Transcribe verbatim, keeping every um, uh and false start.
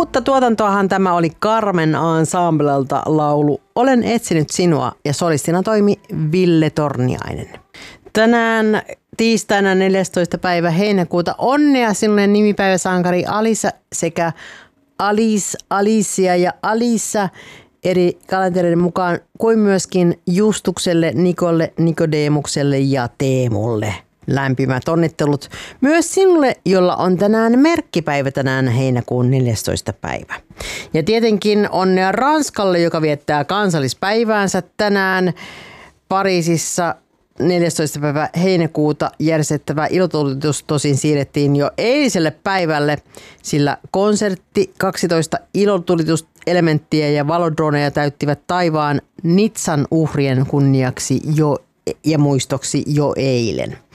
Uutta tuotantoahan tämä oli Carmen Ensemblelta laulu Olen etsinyt sinua ja solistina toimi Ville Torniainen. Tänään tiistaina neljästoista päivä heinäkuuta onnea sinulle nimipäiväsankari Alisa sekä Alice, Alicia ja Alissa eri kalentereiden mukaan kuin myöskin Justukselle, Nikolle, Nikodemukselle ja Teemulle. Lämpimät onnittelut myös sinulle, jolla on tänään merkkipäivä tänään heinäkuun neljästoista päivä. Ja tietenkin onnea Ranskalle, joka viettää kansallispäiväänsä tänään Pariisissa. neljästoista päivä heinäkuuta järjestettävä ilotulitus tosin siirrettiin jo eiliselle päivälle, sillä konsertti kaksitoista ilotulituselementtiä ja valodroneja täyttivät taivaan Nitsan uhrien kunniaksi jo ja muistoksi jo eilen.